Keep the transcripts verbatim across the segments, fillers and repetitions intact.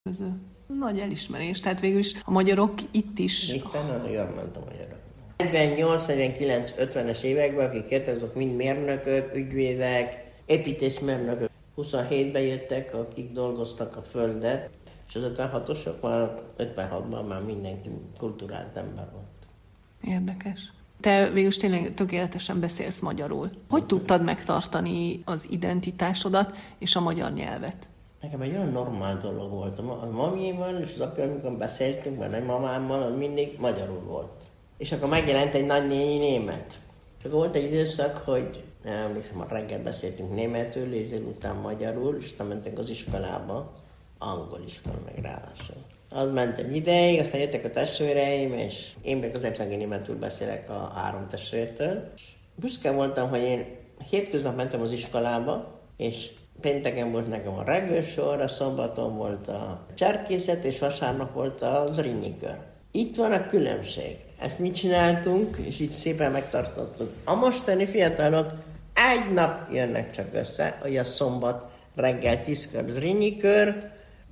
Nagy elismerés, tehát végül is a magyarok itt is... Itt nagyon ment a magyarok. negyvennyolc, negyvenkilenc, ötvenes években, akik jöttek, azok mind mérnökök, ügyvédek, építészmérnökök. huszonhétben jöttek, akik dolgoztak a földet, és az ötvenhatosok már ötvenhatban már mindenki kulturált ember volt. Érdekes. Te végül tényleg tökéletesen beszélsz magyarul. Hogy tudtad megtartani az identitásodat és a magyar nyelvet? Nekem egy olyan normál dolog volt. A mamiéval és az apja, amikor beszéltünk, mert nagymamámmal, az mindig magyarul volt. És akkor megjelent egy nagynéni német. És akkor volt egy időszak, hogy nem emlékszem, a reggel beszéltünk németül, és délután magyarul, és aztán mentünk az iskolába, angol iskola meg ráadásul. Az ment egy ideig, aztán jöttek a testvéreim, és én meg az egyetlen németül beszélek a három testvértől. Büszke voltam, hogy én hétköznap mentem az iskolába, és pénteken volt nekem a regősor, a szombaton volt a cserkészet, és vasárnap volt az rinnyikör. Itt van a különbség. Ezt mi csináltunk, és így szépen megtartottuk. A mostani fiatalok egy nap jönnek csak össze, hogy a szombat reggel tízkor az rinnyikör,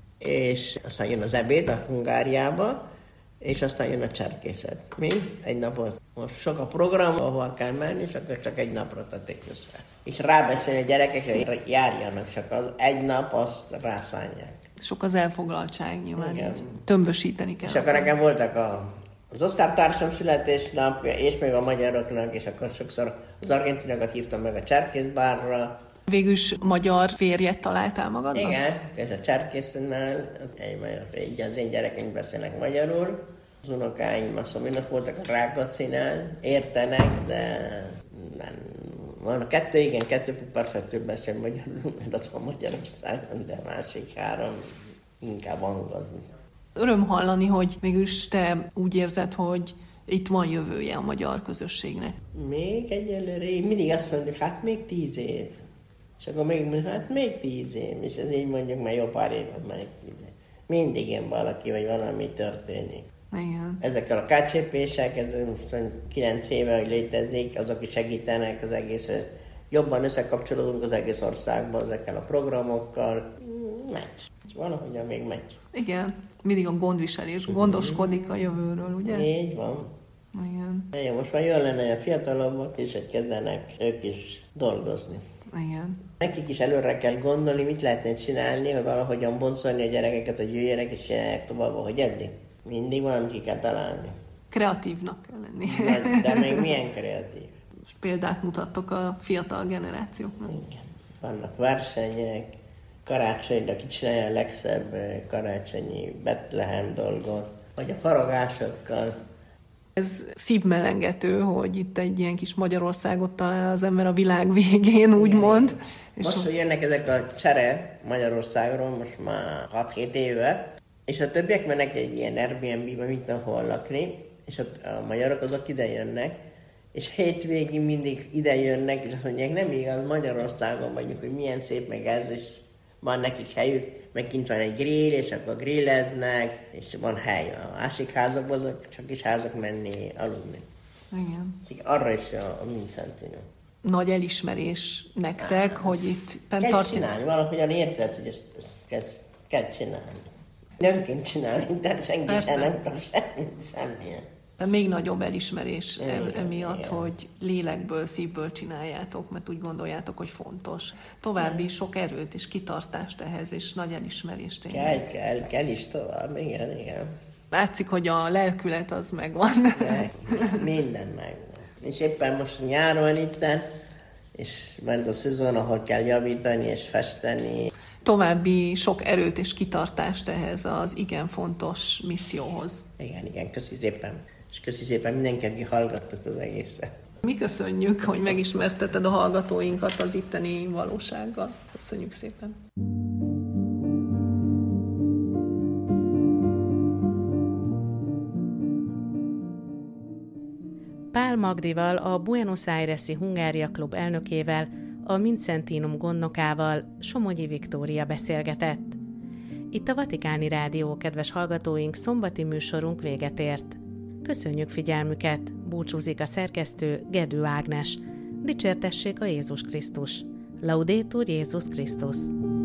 és aztán jön az ebéd a Hungáriába, és aztán jön a cserkészet. Mi? Egy napot. Most sok a program, ahol kell menni, és akkor csak egy napra tették össze. És rábeszélni a gyerekekre, hogy járjanak, csak az egy nap, azt rászánják. Sok az elfoglaltság nyilván, így tömbösíteni kell. És akkor nekem voltak a, az osztálytársam születésnapja, és még a magyaroknak, és akkor sokszor az argentinokat hívtam meg a cserkészbárra. Végülis magyar férjet találtál magadnak? Igen, és a cserkésznál, így az én gyerekeim beszélnek magyarul, az unokáim azt mondom, voltak a Rákóczinál, értenek, de nem. Van a kettő, igen, kettő perfektül beszél magyarul, mert ott van Magyarországon, de másik három inkább angol. Öröm hallani, hogy mégis te úgy érzed, hogy itt van jövője a magyar közösségnek. Még egyelőre, én mindig azt mondjuk, hát még tíz év. És akkor még mondjuk, hát még tíz év, és ez így mondjuk már jó pár évet, még tíz év. Mindig ilyen valaki, vagy valami történik. Igen. Ezekkel a kácsépések, ez kilenc éve, hogy létezik, azok is segítenek az egész, jobban összekapcsolódunk az egész országban ezekkel a programokkal. Megy. Valahogyan még megy. Igen. Mindig a gondviselés, gondoskodik a jövőről, ugye? Így van. Igen. Igen, most már jól lenne, hogy a fiatalabbak is, hogy kezdenek ők is dolgozni. Igen. Nekik is előre kell gondolni, mit lehetne csinálni, hogy valahogyan boncolni a gyerekeket, hogy jöjjenek és csinálják tovább, ahogy eddig. Mindig valamit ki kell találni. Kreatívnak kell lenni. De, de még milyen kreatív. És példát mutattok a fiatal generációknak. Igen. Vannak versenyek, karácsonyra ki csinálja a legszebb karácsonyi Betlehem dolgot, vagy a faragásokkal. Ez szívmelengető, hogy itt egy ilyen kis Magyarországot talál az ember a világ végén, úgymond. És most, hogy jönnek ezek a csere Magyarországról, most már hat-hét éve, és a többiek mennek egy ilyen Airbnb-be, mint ahol lakni, és a, a magyarok azok ide jönnek, és hétvégén mindig ide jönnek, és azt mondják, nem igaz, Magyarországon vagyunk, hogy milyen szép meg ez, és van nekik helyük, meg kint van egy grill, és akkor grilleznek, és van hely. A másik házakban azok csak is házak menni, aludni. Igen. Arra is a, a Mincentino. Nagy elismerés nektek, Á, hogy itt kell fenntartják. csinálni, valahogyan érzed, hogy ezt, ezt kell, kell csinálni. Nem kell csinálni, de senki Persze. sem nem kap semmit, semmilyen. De még nagyobb elismerés Igen, emiatt, igen. hogy lélekből, szívből csináljátok, mert úgy gondoljátok, hogy fontos. További sok erőt és kitartást ehhez, és nagy elismerést tényleg. Kell, kell, kell is tovább, igen, igen. Látszik, hogy a lelkület az megvan. De minden megvan. És éppen most nyár van itt, és már ez a szezon, ahol kell javítani és festeni. További sok erőt és kitartást ehhez az igen fontos misszióhoz. Igen, igen, köszi szépen. És köszi szépen mindenki, aki hallgatta ezt az egészet. Mi köszönjük, hogy megismerteted a hallgatóinkat az itteni valósággal. Köszönjük szépen. Pál Magdival, a Buenos Aires-i Hungária Klub elnökével, a Mincentinum gondnokával Somogyi Viktória beszélgetett. Itt a Vatikáni Rádió, kedves hallgatóink, szombati műsorunk véget ért. Köszönjük figyelmüket, búcsúzik a szerkesztő Gedő Ágnes. Dicsértessék a Jézus Krisztus. Laudetur Jézus Krisztus.